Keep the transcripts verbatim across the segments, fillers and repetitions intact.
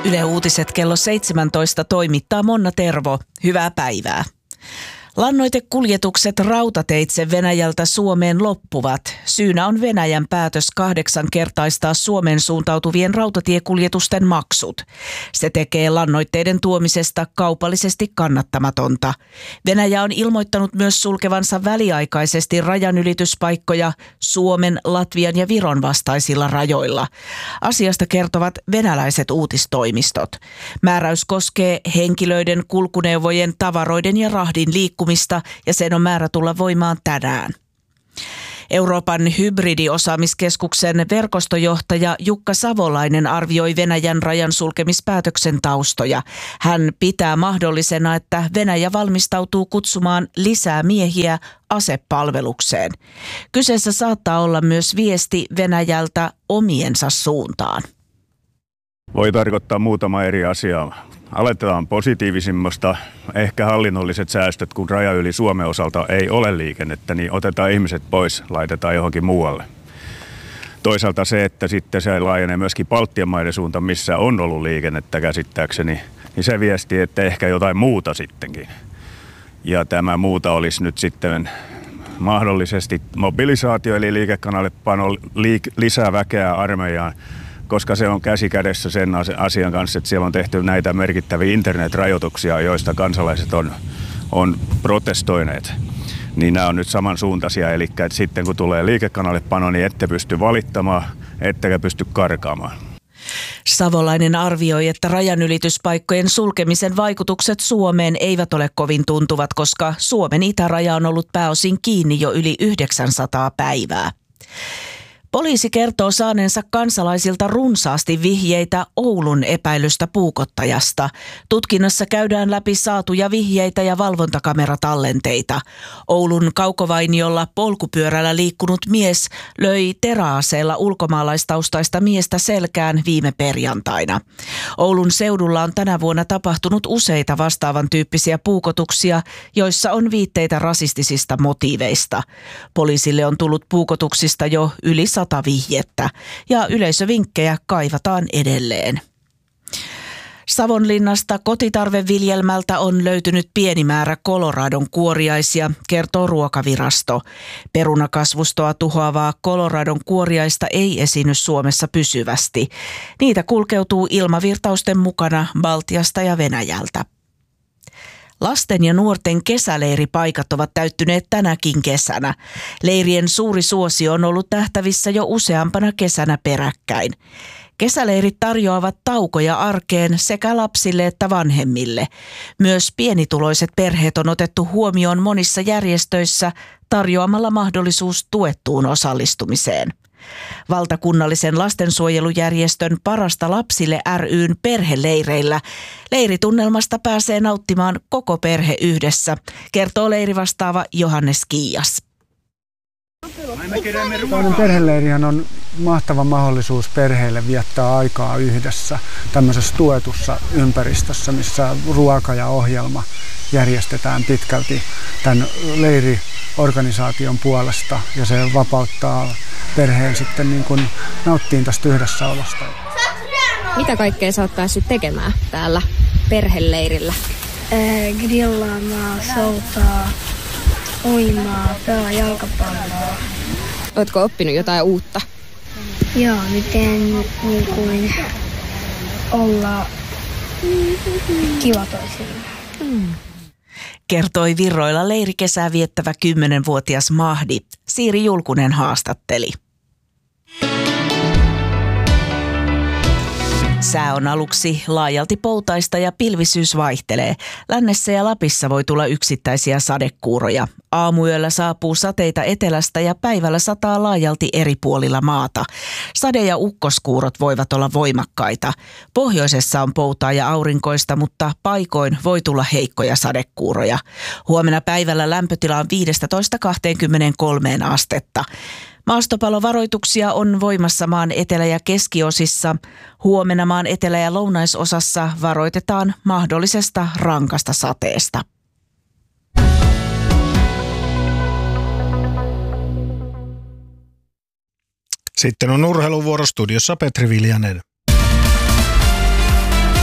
Yle Uutiset kello seitsemäntoista toimittaa Monna Tervo. Hyvää päivää. Lannoitekuljetukset rautateitse Venäjältä Suomeen loppuvat. Syynä on Venäjän päätös kahdeksankertaistaa Suomeen suuntautuvien rautatiekuljetusten maksut. Se tekee lannoitteiden tuomisesta kaupallisesti kannattamatonta. Venäjä on ilmoittanut myös sulkevansa väliaikaisesti rajanylityspaikkoja Suomen, Latvian ja Viron vastaisilla rajoilla. Asiasta kertovat venäläiset uutistoimistot. Määräys koskee henkilöiden, kulkuneuvojen, tavaroiden ja rahdin liikkumista ja sen on määrä tulla voimaan tänään. Euroopan hybridiosaamiskeskuksen verkostojohtaja Jukka Savolainen arvioi Venäjän rajan sulkemispäätöksen taustoja. Hän pitää mahdollisena, että Venäjä valmistautuu kutsumaan lisää miehiä asepalvelukseen. Kyseessä saattaa olla myös viesti Venäjältä omiensa suuntaan. Voi tarkoittaa muutama eri asiaa. Aletetaan positiivisimmasta, ehkä hallinnolliset säästöt, kun raja yli Suomen osalta ei ole liikennettä, niin otetaan ihmiset pois, laitetaan johonkin muualle. Toisaalta se, että sitten se laajenee myöskin Baltian maiden suuntaan, missä on ollut liikennettä käsittääkseni, niin se viesti, että ehkä jotain muuta sittenkin. Ja tämä muuta olisi nyt sitten mahdollisesti mobilisaatio, eli liikekannallepano liik- lisää väkeä armeijaan, koska se on käsi kädessä sen asian kanssa, että siellä on tehty näitä merkittäviä internetrajoituksia, joista kansalaiset on, on protestoineet. Niin nämä on nyt samansuuntaisia, eli että sitten kun tulee liikekannallepano, niin ette pysty valittamaan, ettekä pysty karkaamaan. Savolainen arvioi, että rajanylityspaikkojen sulkemisen vaikutukset Suomeen eivät ole kovin tuntuvat, koska Suomen itäraja on ollut pääosin kiinni jo yli yhdeksänsataa päivää. Poliisi kertoo saaneensa kansalaisilta runsaasti vihjeitä Oulun epäilystä puukottajasta. Tutkinnassa käydään läpi saatuja vihjeitä ja valvontakameраtallenteita. Oulun Kaukovainiolla polkupyörällä liikkunut mies löi teräaseella ulkomaalaistaustaista miestä selkään viime perjantaina. Oulun seudulla on tänä vuonna tapahtunut useita vastaavan tyyppisiä puukotuksia, joissa on viitteitä rasistisista motiiveista. Poliisille on tullut puukotuksista jo yli sata vihjettä ja yleisövinkkejä kaivataan edelleen. Savonlinnasta kotitarveviljelmältä on löytynyt pieni määrä Coloradon kuoriaisia, kertoo Ruokavirasto. Perunakasvustoa tuhoavaa Coloradon kuoriaista ei esiinny Suomessa pysyvästi. Niitä kulkeutuu ilmavirtausten mukana Baltiasta ja Venäjältä. Lasten ja nuorten kesäleiripaikat ovat täyttyneet tänäkin kesänä. Leirien suuri suosio on ollut nähtävissä jo useampana kesänä peräkkäin. Kesäleirit tarjoavat taukoja arkeen sekä lapsille että vanhemmille. Myös pienituloiset perheet on otettu huomioon monissa järjestöissä tarjoamalla mahdollisuus tuettuun osallistumiseen. Valtakunnallisen lastensuojelujärjestön Parasta lapsille ry:n perheleireillä leiritunnelmasta pääsee nauttimaan koko perhe yhdessä, kertoo leirivastaava Johannes Kiias. Toinen perheleirihan on mahtava mahdollisuus perheille viettää aikaa yhdessä tämmöisessä tuetussa ympäristössä, missä ruoka ja ohjelma järjestetään pitkälti tämän leiriorganisaation puolesta ja se vapauttaa perheen sitten niin kuin nauttiin tästä yhdessäolosta. Mitä kaikkea sä oot päässyt tekemään täällä perheleirillä? Äh, grillaamaan, soutaa, uimaa, pelaa jalkapalloa. Ootko oppinut jotain uutta? Joo, miten niin kuin olla kiva toisille. Hmm. Kertoi Virroilla leirikesää viettävä kymmenvuotias Mahdi. Siiri Julkunen haastatteli. Sää on aluksi laajalti poutaista ja pilvisyys vaihtelee. Lännessä ja Lapissa voi tulla yksittäisiä sadekuuroja. Aamuyöllä saapuu sateita etelästä ja päivällä sataa laajalti eri puolilla maata. Sade- ja ukkoskuurot voivat olla voimakkaita. Pohjoisessa on poutaa ja aurinkoista, mutta paikoin voi tulla heikkoja sadekuuroja. Huomenna päivällä lämpötila on viisitoista kaksikymmentäkolme astetta. Maastopalovaroituksia on voimassa maan etelä- ja keskiosissa. Huomenna maan etelä- ja lounaisosassa varoitetaan mahdollisesta rankasta sateesta. Sitten on urheiluvuoro studiossa Petri Viljanen.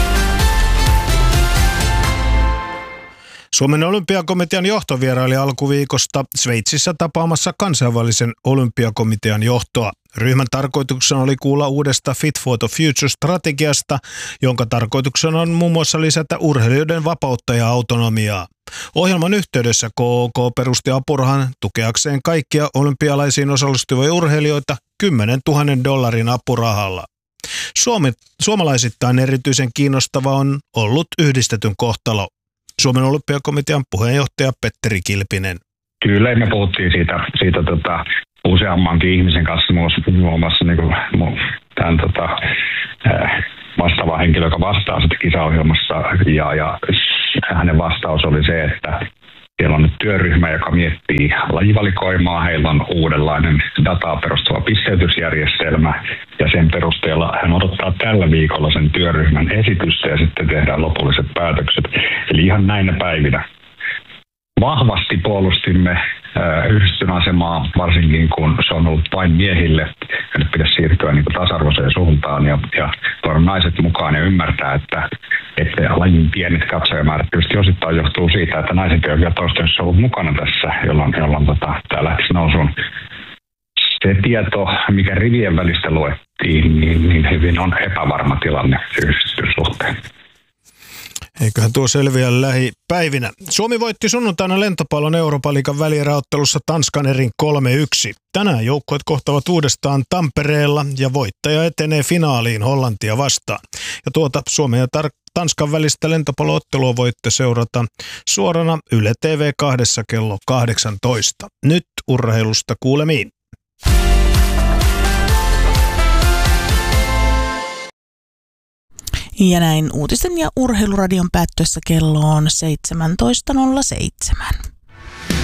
Suomen olympiakomitean johto vieraili alkuviikosta Sveitsissä tapaamassa kansainvälisen olympiakomitean johtoa. Ryhmän tarkoituksena oli kuulla uudesta Fit for the Future-strategiasta, jonka tarkoituksena on muun muassa lisätä urheilijoiden vapautta ja autonomiaa. Ohjelman yhteydessä K O K perusti apurahan tukeakseen kaikkia olympialaisiin osallistuvia urheilijoita kymmenentuhatta dollarin apurahalla. Suomi, suomalaisittain erityisen kiinnostava on ollut yhdistetyn kohtalo. Suomen olympiakomitean puheenjohtaja Petteri Kilpinen. Kyllä, me puhuttiin siitä, siitä tota, useammankin ihmisen kanssa, muun muassa niin kuin, tämän tota, vastaava henkilö, joka vastaa sitä kisaohjelmassa, ja, ja hänen vastaus oli se, että siellä on nyt työryhmä, joka miettii lajivalikoimaa. Heillä on uudenlainen dataa perustuva pisteytysjärjestelmä, ja sen perusteella hän odottaa tällä viikolla sen työryhmän esitystä, ja sitten tehdään lopulliset päätökset. Eli ihan näinä päivinä. Vahvasti puolustimme yhdistyn asemaa, varsinkin kun se on ollut vain miehille. Nyt pitäisi siirtyä niin kuin tasa-arvoiseen suuntaan ja, ja tuoda naiset mukaan ja ymmärtää, että, että lajin pienet katsojamäärät tietysti osittain johtuu siitä, että naiset ei ole toistaiseksi ollut mukana tässä, jolloin, jolloin tota, tämä lähtisi nousuun. Se tieto, mikä rivien välistä luettiin, niin, niin hyvin on epävarma tilanne yhdistyn suhteen. Eiköhän tuo selviä lähipäivinä. Suomi voitti sunnuntaina lentopallon Euroopan liigan välieräottelussa Tanskan erin kolme yksi. Tänään joukkueet kohtavat uudestaan Tampereella ja voittaja etenee finaaliin Hollantia vastaan. Ja tuota Suomen ja tar- Tanskan välistä lentopalloottelua voitte seurata suorana Yle T V kahdessa kello kahdeksantoista. Nyt urheilusta kuulemiin. Ja näin uutisten ja urheiluradion päättyessä kello on seitsemäntoista nolla seitsemän.